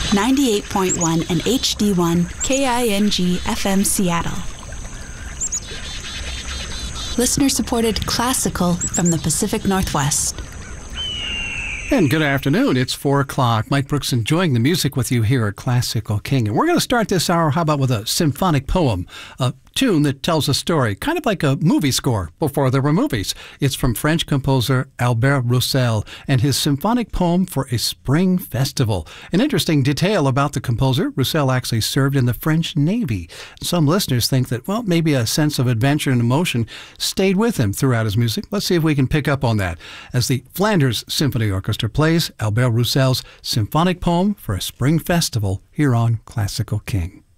98.1 and HD1 KING FM Seattle. Listener-supported classical from the Pacific Northwest. And good afternoon. It's 4 o'clock. Mike Brooks enjoying the music with you here at Classical King. And we're going to start this hour, how about with a symphonic poem, a tune that tells a story, kind of like a movie score before there were movies. It's from French composer Albert Roussel and his symphonic poem for a spring festival. An interesting detail about the composer, Roussel actually served in the French Navy. Some listeners think that, well, maybe a sense of adventure and emotion stayed with him throughout his music. Let's see if we can pick up on that. As the Flanders Symphony Orchestra plays Albert Roussel's symphonic poem for a spring festival here on Classical King.